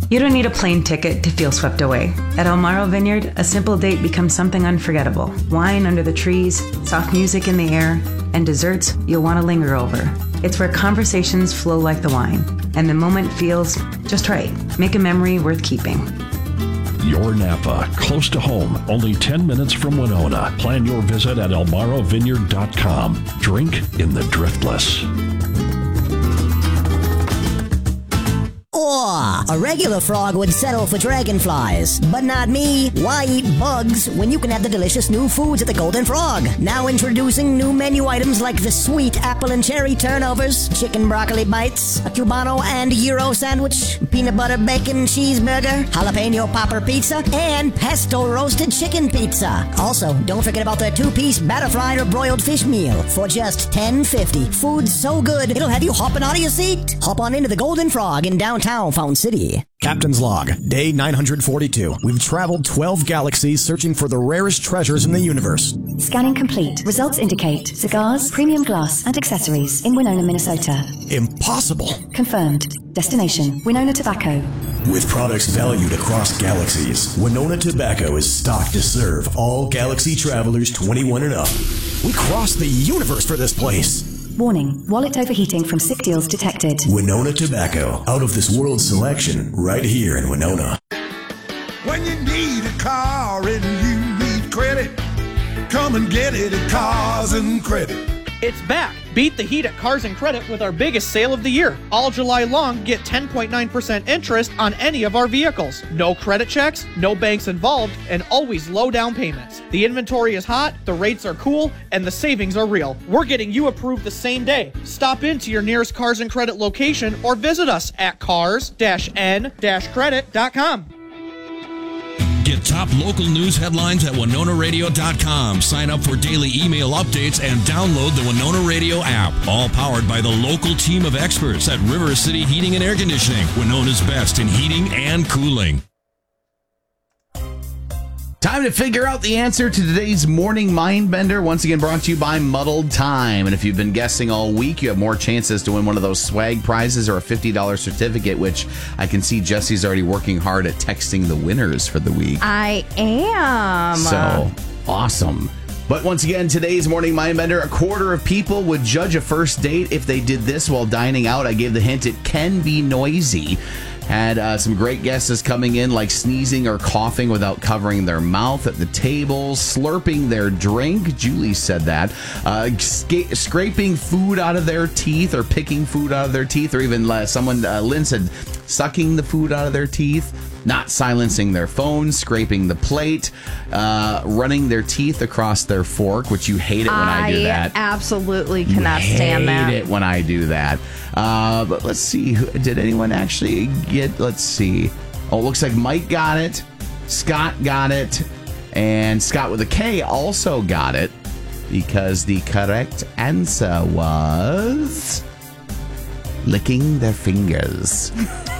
You don't need a plane ticket to feel swept away. At Elmaro Vineyard, a simple date becomes something unforgettable. Wine under the trees, soft music in the air, and desserts you'll want to linger over. It's where conversations flow like the wine, and the moment feels just right. Make a memory worth keeping. Your Napa, close to home, only 10 minutes from Winona. Plan your visit at elmarovineyard.com. Drink in the driftless. A regular frog would settle for dragonflies, but not me. Why eat bugs when you can have the delicious new foods at the Golden Frog? Now introducing new menu items like the sweet apple and cherry turnovers, chicken broccoli bites, a Cubano and Euro sandwich, peanut butter bacon cheeseburger, jalapeno popper pizza, and pesto roasted chicken pizza. Also, don't forget about the 2-piece batter fried or broiled fish meal for just $10.50. Food so good, it'll have you hopping out of your seat. Hop on into the Golden Frog in downtown Fountain City. Captain's Log, day 942. We've traveled 12 galaxies searching for the rarest treasures in the universe. Scanning complete. Results indicate cigars, premium glass, and accessories in Winona, Minnesota. Impossible. Confirmed. Destination, Winona Tobacco. With products valued across galaxies, Winona Tobacco is stocked to serve all galaxy travelers 21 and up. We crossed the universe for this place. Warning, wallet overheating from sick deals detected. Winona Tobacco, out of this world selection, right here in Winona. When you need a car and you need credit, come and get it at Cars and Credit. It's back. Beat the heat at Cars and Credit with our biggest sale of the year. All July long, get 10.9% interest on any of our vehicles. No credit checks, no banks involved, and always low down payments. The inventory is hot, the rates are cool, and the savings are real. We're getting you approved the same day. Stop into your nearest Cars and Credit location or visit us at cars-n-credit.com. Get top local news headlines at WinonaRadio.com. Sign up for daily email updates and download the Winona Radio app. All powered by the local team of experts at River City Heating and Air Conditioning. Winona's best in heating and cooling. Time to figure out the answer to today's morning mind bender. Once again, brought to you by Muddled Time. And if you've been guessing all week, you have more chances to win one of those swag prizes or a $50 certificate, which I can see Jesse's already working hard at texting the winners for the week. I am. So awesome. But once again, today's morning mind bender, a quarter of people would judge a first date if they did this while dining out. I gave the hint, it can be noisy. Had some great guesses coming in, like sneezing or coughing without covering their mouth at the table, slurping their drink. Julie said that. Scraping food out of their teeth or picking food out of their teeth, or even Lynn said sucking the food out of their teeth. Not silencing their phone, scraping the plate, running their teeth across their fork, which you hate it when I do that. I absolutely cannot stand that. I hate it when I do that. But let's see. Did anyone actually get, let's see. Oh, it looks like Mike got it. Scott got it. And Scott with a K also got it, because the correct answer was licking their fingers.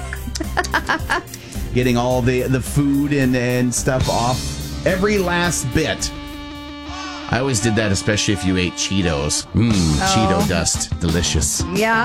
Getting all the food and stuff off. Every last bit. I always did that, especially if you ate Cheetos. Cheeto dust. Delicious. Yeah,